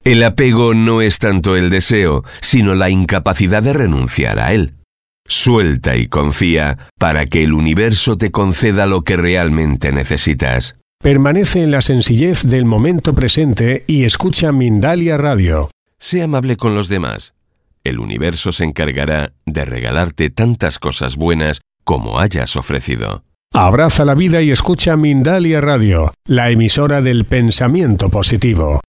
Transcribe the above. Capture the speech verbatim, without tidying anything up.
El apego no es tanto el deseo, sino la incapacidad de renunciar a él. Suelta y confía para que el universo te conceda lo que realmente necesitas. Permanece en la sencillez del momento presente y escucha Mindalia Radio. Sé amable con los demás. El universo se encargará de regalarte tantas cosas buenas como hayas ofrecido. Abraza la vida y escucha Mindalia Radio, la emisora del pensamiento positivo.